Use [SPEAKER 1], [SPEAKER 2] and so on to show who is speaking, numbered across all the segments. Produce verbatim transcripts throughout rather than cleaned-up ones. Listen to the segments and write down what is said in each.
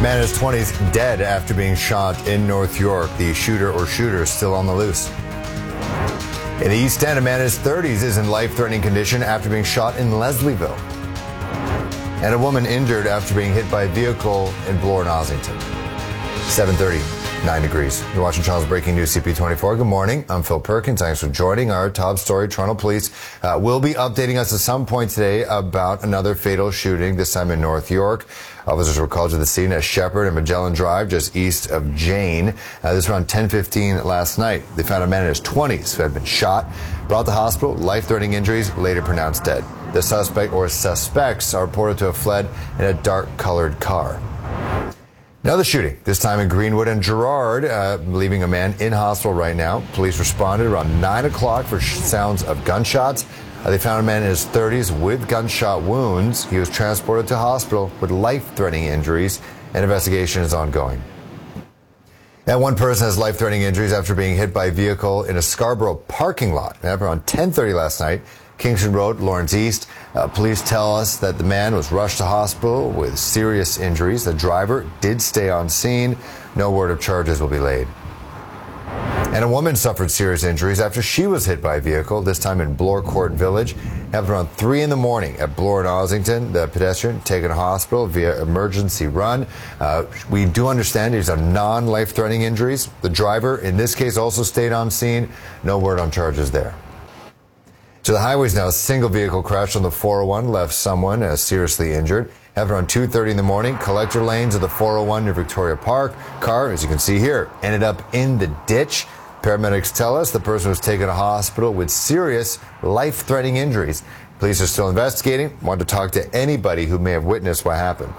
[SPEAKER 1] Man in his twenties dead after being shot in North York. The shooter or shooters still on the loose. In the East End, a man in his thirties is in life-threatening condition after being shot in Leslieville. And a woman injured after being hit by a vehicle in Bloor and Ossington. seven thirty, nine degrees. You're watching Toronto's Breaking News C P twenty-four. Good morning. I'm Phil Perkins. Thanks for joining. Our top story, Toronto Police uh, will be updating us at some point today about another fatal shooting, this time in North York. Officers were called to the scene at Shepherd and Magellan Drive, just east of Jane. Uh, this was around ten fifteen last night. They found a man in his twenties who had been shot, brought to hospital, life-threatening injuries, later pronounced dead. The suspect or suspects are reported to have fled in a dark-colored car. Another shooting, this time in Greenwood and Gerrard, uh, leaving a man in hospital right now. Police responded around nine o'clock for sh- sounds of gunshots. Uh, they found a man in his thirties with gunshot wounds. He was transported to hospital with life-threatening injuries, and investigation is ongoing. And one person has life-threatening injuries after being hit by a vehicle in a Scarborough parking lot. Around ten thirty last night, Kingston Road, Lawrence East. Uh, police tell us that the man was rushed to hospital with serious injuries. The driver did stay on scene. No word of charges will be laid. And a woman suffered serious injuries after she was hit by a vehicle, this time in Bloor Court Village. Happened around three in the morning at Bloor and Ossington. The pedestrian taken to hospital via emergency run. Uh, we do understand these are non-life-threatening injuries. The driver, in this case, also stayed on scene. No word on charges there. To the highways now, a single vehicle crashed on the four oh one, left someone uh, seriously injured. Happened around two thirty in the morning, collector lanes of the four oh one near Victoria Park. Car, as you can see here, ended up in the ditch. Paramedics tell us the person was taken to hospital with serious life-threatening injuries. Police are still investigating. Want to talk to anybody who may have witnessed what happened.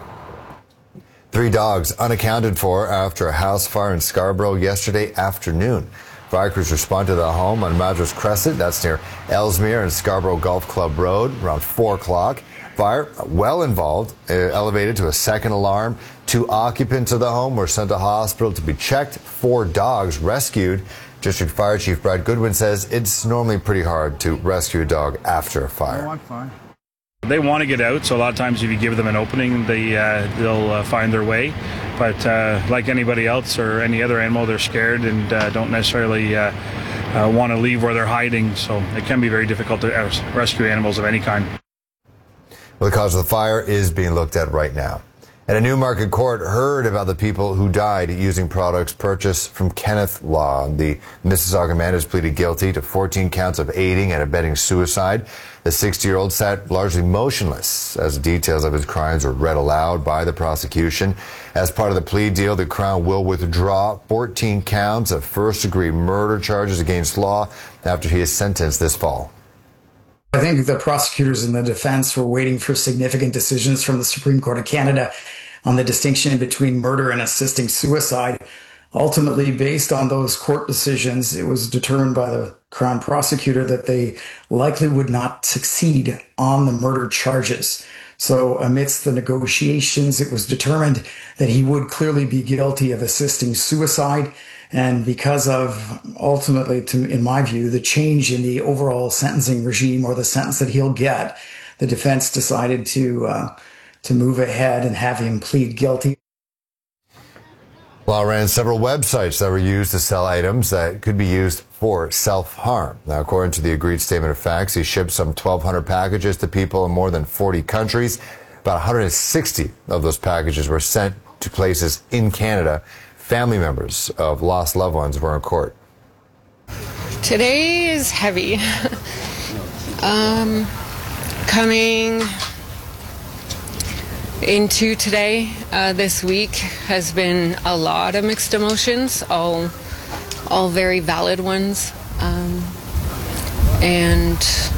[SPEAKER 1] Three dogs unaccounted for after a house fire in Scarborough yesterday afternoon. Fire crews responded to the home on Madras Crescent. That's near Ellesmere and Scarborough Golf Club Road around four o'clock. Fire, well involved, uh, elevated to a second alarm. Two occupants of the home were sent to hospital to be checked. Four dogs rescued. District Fire Chief Brad Goodwin says it's normally pretty hard to rescue a dog after a fire.
[SPEAKER 2] Oh, I'm fine.
[SPEAKER 3] They want to get out, so a lot of times if you give them an opening, they, uh, they'll uh, find their way. But uh, like anybody else or any other animal, they're scared and uh, don't necessarily uh, uh, want to leave where they're hiding. So it can be very difficult to rescue animals of any kind.
[SPEAKER 1] Well, the cause of the fire is being looked at right now. And a Newmarket court heard about the people who died using products purchased from Kenneth Law. The Mississauga man has pleaded guilty to fourteen counts of aiding and abetting suicide. The sixty-year-old sat largely motionless as details of his crimes were read aloud by the prosecution. As part of the plea deal, the Crown will withdraw fourteen counts of first-degree murder charges against Law after he is sentenced this fall.
[SPEAKER 4] I think the prosecutors and the defense were waiting for significant decisions from the Supreme Court of Canada on the distinction between murder and assisting suicide. Ultimately, based on those court decisions, it was determined by the Crown prosecutor that they likely would not succeed on the murder charges. So amidst the negotiations, it was determined that he would clearly be guilty of assisting suicide. And because of, ultimately, to, in my view, the change in the overall sentencing regime or the sentence that he'll get, the defense decided to uh, to move ahead and have him plead guilty.
[SPEAKER 1] Law ran several websites that were used to sell items that could be used for self-harm. Now, according to the agreed statement of facts, he shipped some twelve hundred packages to people in more than forty countries. About one hundred sixty of those packages were sent to places in Canada. Family members of lost loved ones were in court.
[SPEAKER 5] Today is heavy. um, coming into today, uh, this week has been a lot of mixed emotions, all, all very valid ones. Um, and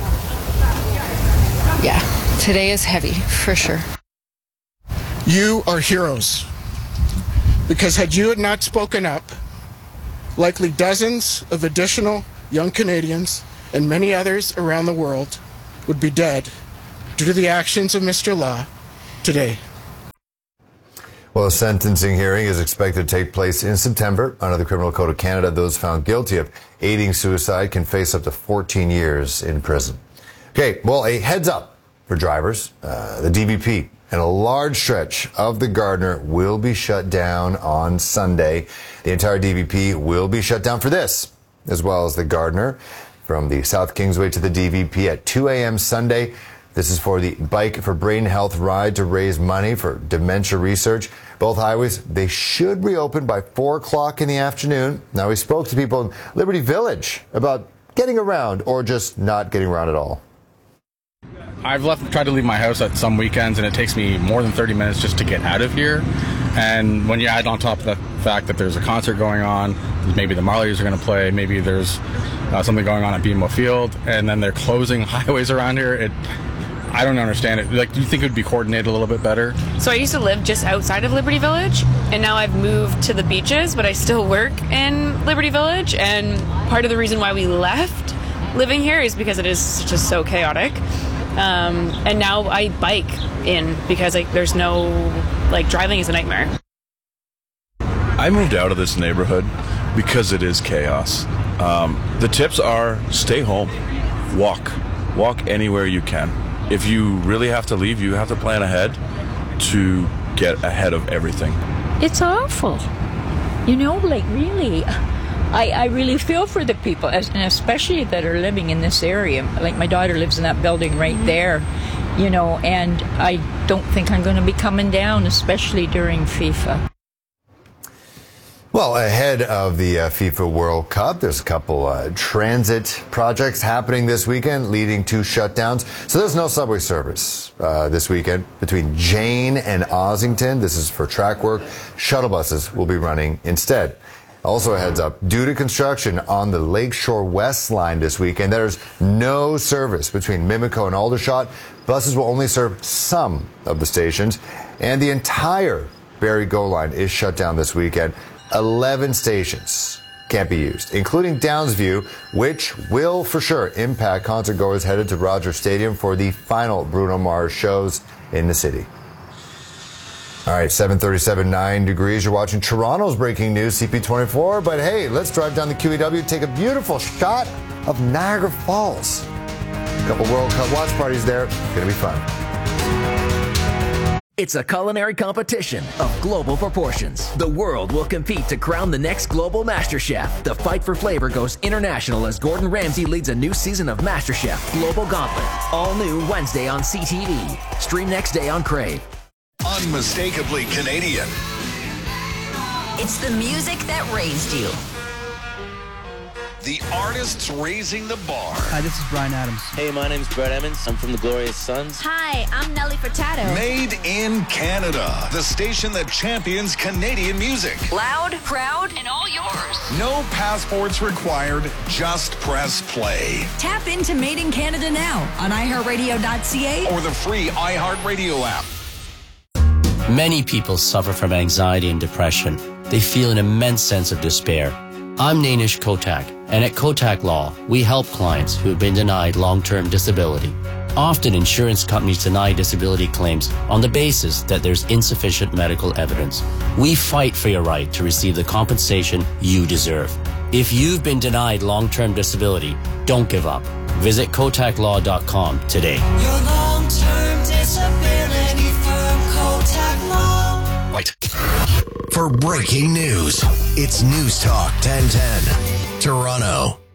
[SPEAKER 5] yeah, today is heavy for sure.
[SPEAKER 2] You are heroes. Because had you had not spoken up, likely dozens of additional young Canadians and many others around the world would be dead due to the actions of Mister Law today.
[SPEAKER 1] Well, a sentencing hearing is expected to take place in September. Under the Criminal Code of Canada, those found guilty of aiding suicide can face up to fourteen years in prison. Okay, well, a heads up for drivers. Uh, the D V P And a large stretch of the Gardiner will be shut down on Sunday. The entire D V P will be shut down for this, as well as the Gardiner from the South Kingsway to the D V P at two a.m. Sunday. This is for the Bike for Brain Health ride to raise money for dementia research. Both highways, they should reopen by four o'clock in the afternoon. Now, we spoke to people in Liberty Village about getting around or just not getting around at all.
[SPEAKER 6] I've left, tried to leave my house at some weekends, and it takes me more than thirty minutes just to get out of here. And when you add on top of the fact that there's a concert going on, maybe the Marlies are going to play, maybe there's uh, something going on at B M O Field, and then they're closing highways around here, it, I don't understand it. Like, do you think it would be coordinated a little bit better?
[SPEAKER 7] So I used to live just outside of Liberty Village, and now I've moved to the beaches, but I still work in Liberty Village, and part of the reason why we left living here is because it is just so chaotic. Um, and now I bike in because like there's no, like driving is a nightmare.
[SPEAKER 8] I moved out of this neighborhood because it is chaos. Um, the tips are stay home, walk, walk anywhere you can. If you really have to leave, you have to plan ahead to get ahead of everything.
[SPEAKER 9] It's awful. You know, like really, I, I really feel for the people, and especially that are living in this area. Like my daughter lives in that building right there, you know, and I don't think I'm going to be coming down, especially during FIFA.
[SPEAKER 1] Well, ahead of the uh, FIFA World Cup, there's a couple uh, transit projects happening this weekend leading to shutdowns. So there's no subway service uh, this weekend between Jane and Ossington. This is for track work. Shuttle buses will be running instead. Also a heads up, due to construction on the Lakeshore West line this weekend, there's no service between Mimico and Aldershot. Buses will only serve some of the stations, and the entire Barrie Go line is shut down this weekend. eleven stations can't be used, including Downsview, which will for sure impact concert goers headed to Rogers Stadium for the final Bruno Mars shows in the city. All right, seven thirty-seven, nine degrees. You're watching Toronto's breaking news, C P twenty-four. But hey, let's drive down the Q E W, take a beautiful shot of Niagara Falls. A couple World Cup watch parties there. Gonna be fun.
[SPEAKER 10] It's a culinary competition of global proportions. The world will compete to crown the next global MasterChef. The fight for flavor goes international as Gordon Ramsay leads a new season of MasterChef Global Gauntlet. All new Wednesday on C T V. Stream next day on Crave.
[SPEAKER 11] Unmistakably Canadian.
[SPEAKER 12] It's the music that raised you.
[SPEAKER 11] The artists raising the bar.
[SPEAKER 13] Hi, this is Bryan Adams.
[SPEAKER 14] Hey, my name's Brett Emmons. I'm from the Glorious Sons.
[SPEAKER 12] Hi, I'm Nelly Furtado.
[SPEAKER 11] Made in Canada. The station that champions Canadian music.
[SPEAKER 12] Loud, proud, and all yours.
[SPEAKER 11] No passports required. Just press play.
[SPEAKER 12] Tap into Made in Canada now on i heart radio dot c a
[SPEAKER 11] or the free iHeartRadio app.
[SPEAKER 15] Many people suffer from anxiety and depression. They feel an immense sense of despair. I'm Nainish Kotak, and at Kotak Law, we help clients who have been denied long-term disability. Often, insurance companies deny disability claims on the basis that there's insufficient medical evidence. We fight for your right to receive the compensation you deserve. If you've been denied long-term disability, don't give up. Visit kotak law dot com today.
[SPEAKER 16] Your long-term disability firm, Kotak Law.
[SPEAKER 11] Right. For breaking news, it's News Talk ten ten, Toronto.